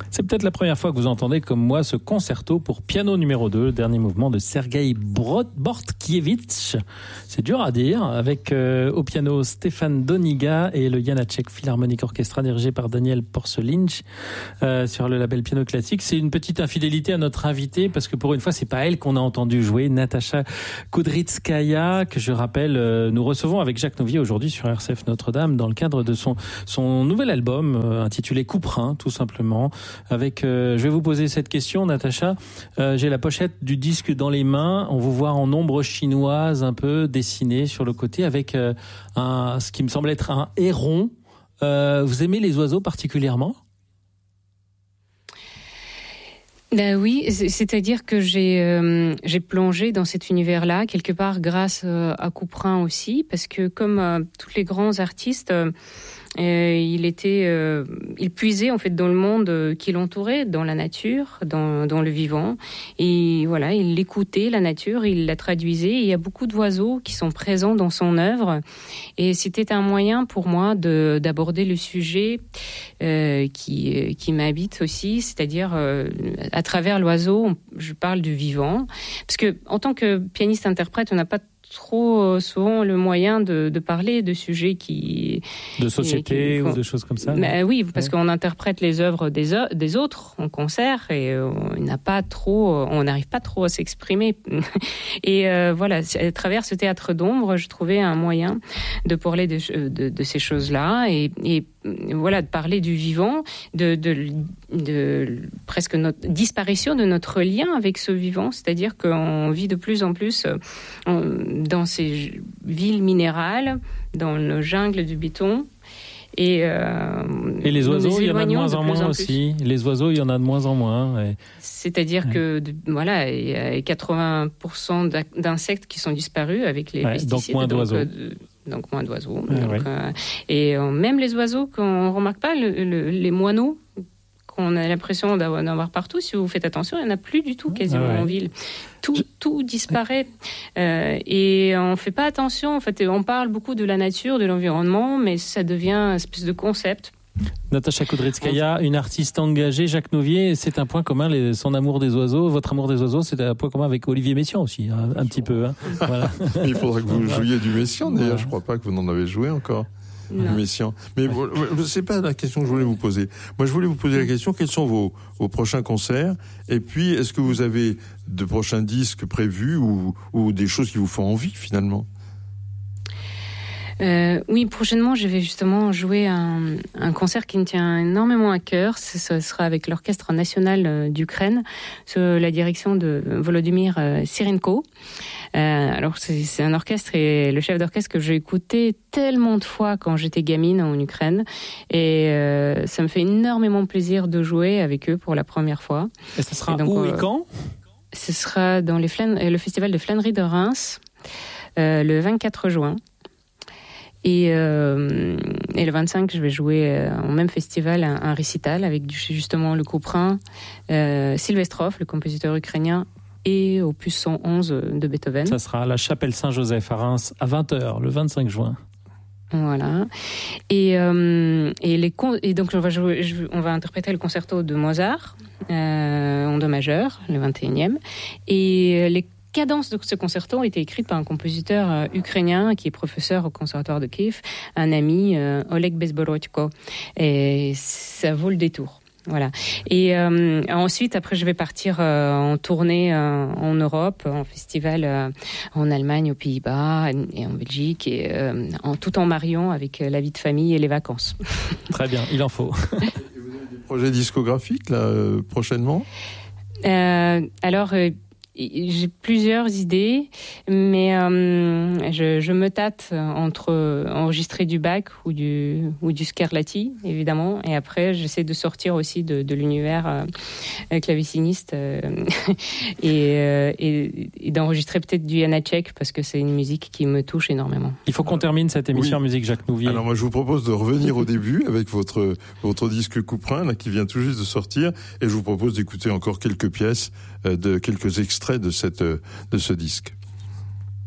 C'est peut-être la première fois que vous entendez comme moi ce concerto pour piano numéro 2, le dernier mouvement de Sergueï Bortkiewicz. C'est dur à dire, avec au piano Stéphane Doniga et le Janáček Philharmonic Orchestra dirigé par Daniel Porcelinch sur le label Piano Classique. C'est une petite infidélité à notre invitée parce que pour une fois, c'est pas elle qu'on a entendu jouer, Natasha Kudrytskaya, que je rappelle, nous recevons avec Jacques Nouvier aujourd'hui sur RCF Notre-Dame dans le cadre de son nouvel album intitulé Couperin, tout simplement. Avec, je vais vous poser cette question, Natacha. J'ai la pochette du disque dans les mains. On vous voit en ombre chinoise un peu dessinée sur le côté avec ce qui me semble être un héron. Vous aimez les oiseaux particulièrement ? Oui, c'est-à-dire que j'ai plongé dans cet univers-là quelque part grâce à Couperin aussi, parce que comme tous les grands artistes, il puisait en fait dans le monde qui l'entourait, dans la nature, dans le vivant, et voilà, il écoutait la nature, il la traduisait. Et il y a beaucoup d'oiseaux qui sont présents dans son œuvre, et c'était un moyen pour moi d'aborder le sujet qui m'habite aussi, c'est-à-dire à travers l'oiseau, je parle du vivant, parce que en tant que pianiste-interprète, on n'a pas trop souvent le moyen de parler de sujets de société ou de choses comme ça. Oui, parce qu'on interprète les œuvres des autres en concert et on n'arrive pas trop à s'exprimer. Et voilà, à travers ce théâtre d'ombre, je trouvais un moyen de parler de ces choses-là et voilà, de parler du vivant, de presque notre disparition de notre lien avec ce vivant, c'est-à-dire qu'on vit de plus en plus dans ces villes minérales, dans le jungle du béton. Et les oiseaux, il y en a de moins en moins aussi. Les oiseaux, il y en a de moins en moins. C'est-à-dire que voilà, il y a 80% d'insectes qui sont disparus avec les pesticides. Donc moins d'oiseaux. Donc moins d'oiseaux. Et même les oiseaux qu'on ne remarque pas, les moineaux, qu'on a l'impression d'avoir partout, si vous faites attention, il n'y en a plus du tout quasiment en ville. Tout disparaît. Et on ne fait pas attention. En fait, on parle beaucoup de la nature, de l'environnement, mais ça devient une espèce de concept. Natasha Kudrytskaya, une artiste engagée. Jacques Nouvier, c'est un point commun, son amour des oiseaux. Votre amour des oiseaux, c'est un point commun avec Olivier Messiaen aussi, un petit peu. Hein. Voilà. Il faudrait que vous jouiez du Messiaen, d'ailleurs. Je ne crois pas que vous n'en avez joué encore. Messiaen. Mais c'est pas la question que je voulais vous poser. Moi, je voulais vous poser la question, quels sont vos prochains concerts? Et puis, est-ce que vous avez de prochains disques prévus ou des choses qui vous font envie, finalement? Oui, prochainement, je vais justement jouer un concert qui me tient énormément à cœur. Ce sera avec l'Orchestre national d'Ukraine, sous la direction de Volodymyr Sirenko. Alors, c'est un orchestre et le chef d'orchestre que j'ai écouté tellement de fois quand j'étais gamine en Ukraine. Et ça me fait énormément plaisir de jouer avec eux pour la première fois. Et ce sera où et quand ? Ce sera dans le festival de flânerie de Reims, le 24 juin. Et le 25, je vais jouer au même festival un récital avec justement le Couperin, Sylvestrov, le compositeur ukrainien, et opus 111 de Beethoven. Ça sera à la chapelle Saint-Joseph à Reims à 20h le 25 juin. Voilà. Et donc on va interpréter le concerto de Mozart en do majeur, le 21e, et les cadences de ce concerto ont été écrites par un compositeur ukrainien qui est professeur au conservatoire de Kiev, un ami, Oleg Bezborodko. Et ça vaut le détour. Voilà. Et ensuite, après, je vais partir en tournée en Europe, en festival en Allemagne, aux Pays-Bas et en Belgique, et tout en mariant avec la vie de famille et les vacances. Très bien, il en faut. Et vous avez des projets discographiques là, prochainement ? Alors, j'ai plusieurs idées, mais je me tâte entre enregistrer du Bach ou du Scarlatti, évidemment, et après j'essaie de sortir aussi de l'univers claveciniste et d'enregistrer peut-être du Janáček, parce que c'est une musique qui me touche énormément. Il faut qu'on termine cette émission Musique Jacques Nouvier. Alors moi je vous propose de revenir au début avec votre disque Couperin là, qui vient tout juste de sortir, et je vous propose d'écouter encore quelques pièces, quelques extraits de ce disque.